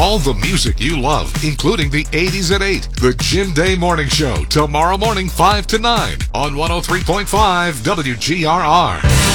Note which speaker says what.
Speaker 1: all the music you love, including the 80s at 8. The Jim Day Morning Show, tomorrow morning 5 to 9 on 103.5 WGRR.